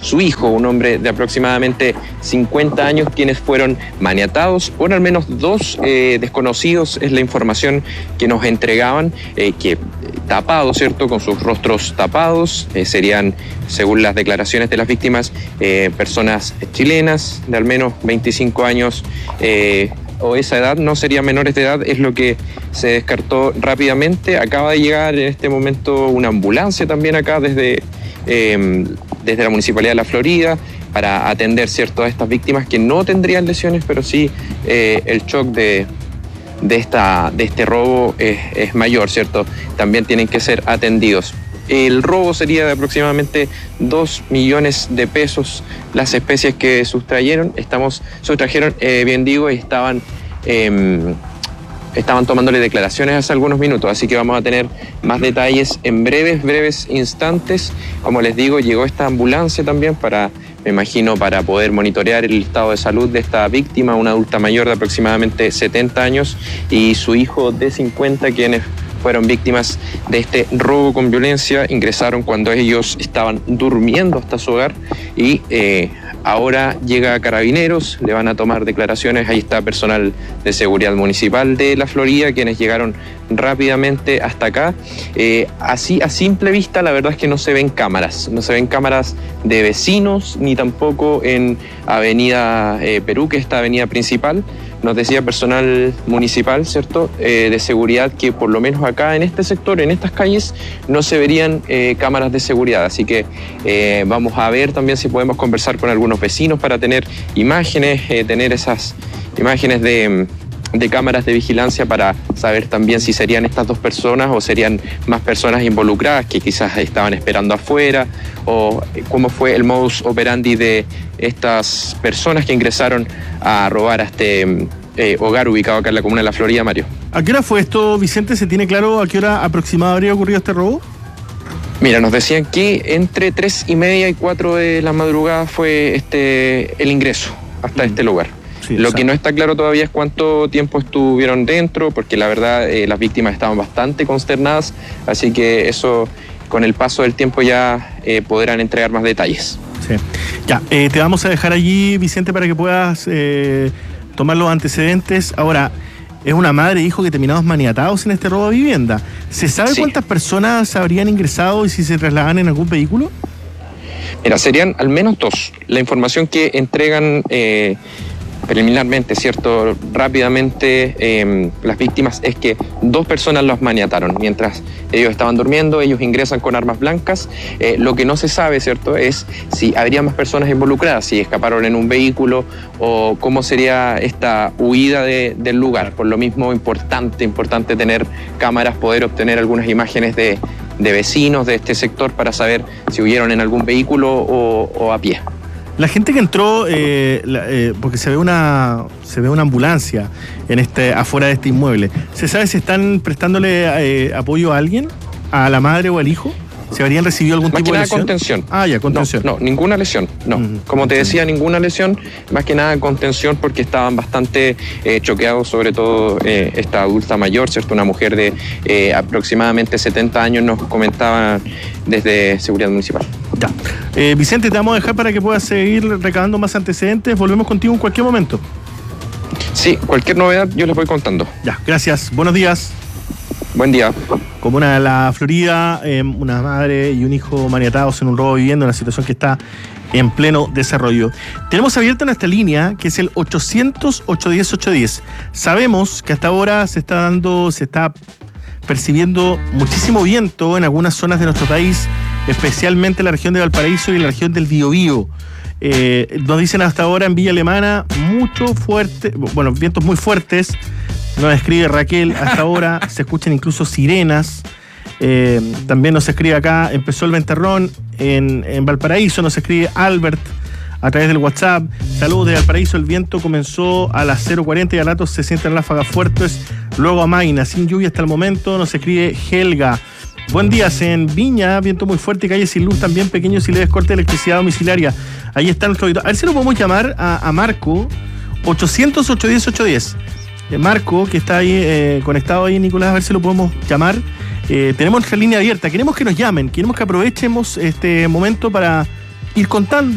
su hijo, un hombre de aproximadamente 50 años, quienes fueron maniatados por al menos dos desconocidos, es la información que nos entregaban, que tapados, ¿cierto?, con sus rostros tapados, serían, según las declaraciones de las víctimas, personas chilenas de al menos 25 años o esa edad, no serían menores de edad, es lo que se descartó rápidamente. Acaba de llegar en este momento una ambulancia también acá desde la Municipalidad de La Florida para atender, ¿cierto?, a estas víctimas que no tendrían lesiones, pero sí el shock de este robo es mayor, ¿cierto? También tienen que ser atendidos. El robo sería de aproximadamente 2 millones de pesos. Las especies que sustrajeron, bien digo, y estaban tomándole declaraciones hace algunos minutos, así que vamos a tener más detalles en breves instantes. Como les digo, llegó esta ambulancia también me imagino, para poder monitorear el estado de salud de esta víctima, una adulta mayor de aproximadamente 70 años y su hijo de 50, quienes fueron víctimas de este robo con violencia. Ingresaron cuando ellos estaban durmiendo hasta su hogar y ahora llega Carabineros, le van a tomar declaraciones. Ahí está personal de seguridad municipal de La Florida, quienes llegaron rápidamente hasta acá. Así a simple vista, la verdad es que no se ven cámaras de vecinos, ni tampoco en Avenida Perú, que es esta avenida principal. Nos decía personal municipal, ¿cierto?, de seguridad, que por lo menos acá en este sector, en estas calles, no se verían cámaras de seguridad. Así que vamos a ver también si podemos conversar con algunos vecinos para tener imágenes, tener esas imágenes de cámaras de vigilancia para saber también si serían estas dos personas o serían más personas involucradas que quizás estaban esperando afuera, o cómo fue el modus operandi de estas personas que ingresaron a robar a este hogar ubicado acá en la comuna de La Florida, Mario. ¿A qué hora fue esto, Vicente? ¿Se tiene claro a qué hora aproximada habría ocurrido este robo? Mira, nos decían que entre 3:30 y 4 de la madrugada fue el ingreso hasta este lugar. Sí, lo que no está claro todavía es cuánto tiempo estuvieron dentro, porque la verdad las víctimas estaban bastante consternadas, así que eso con el paso del tiempo ya podrán entregar más detalles. Sí. Ya, te vamos a dejar allí, Vicente, para que puedas tomar los antecedentes. Ahora, es una madre e hijo que terminados maniatados en este robo de vivienda. ¿Se sabe cuántas personas habrían ingresado y si se trasladan en algún vehículo? Mira, serían al menos dos. La información que entregan preliminarmente, ¿cierto?, rápidamente, las víctimas, es que dos personas los maniataron. Mientras ellos estaban durmiendo, ellos ingresan con armas blancas. Lo que no se sabe, ¿cierto?, es si habría más personas involucradas, si escaparon en un vehículo o cómo sería esta huida del lugar. Por lo mismo, importante tener cámaras, poder obtener algunas imágenes de vecinos de este sector para saber si huyeron en algún vehículo o a pie. La gente que entró, porque se ve una ambulancia afuera de este inmueble, ¿se sabe si están prestándole apoyo a alguien? ¿A la madre o al hijo? ¿Se habrían recibido algún tipo de lesión? Contención. Ah, ya, contención. No, ninguna lesión, no. Como te decía, ninguna lesión, más que nada contención, porque estaban bastante choqueados, sobre todo esta adulta mayor, ¿cierto? Una mujer de aproximadamente 70 años, nos comentaban desde Seguridad Municipal. Ya. Vicente, te vamos a dejar para que puedas seguir recabando más antecedentes. Volvemos contigo en cualquier momento. Sí, cualquier novedad yo les voy contando. Ya, gracias. Buenos días. Buen día. Comuna de La Florida, una madre y un hijo maniatados en un robo de vivienda, una situación que está en pleno desarrollo. Tenemos abierta nuestra línea, que es el 800-810-810. Sabemos que hasta ahora se está percibiendo muchísimo viento en algunas zonas de nuestro país, especialmente en la región de Valparaíso y en la región del Biobío. Nos dicen hasta ahora en Villa Alemana vientos muy fuertes. Nos escribe Raquel, hasta ahora se escuchan incluso sirenas. También nos escribe acá, empezó el ventarrón en Valparaíso. Nos escribe Albert a través del WhatsApp. Saludos de Valparaíso, el viento comenzó a las 0:40 y a ratos se sienten ráfagas fuertes. Luego Amaina, sin lluvia hasta el momento. Nos escribe Helga. Buen día, en Viña, viento muy fuerte y calles sin luz, también pequeños y leves cortes de electricidad domiciliaria. Ahí está nuestro auditor. A ver si lo podemos llamar a Marco, 800-810-810. Marco, que está ahí conectado ahí, Nicolás, a ver si lo podemos llamar. Tenemos nuestra línea abierta, queremos que nos llamen, queremos que aprovechemos este momento para ir contando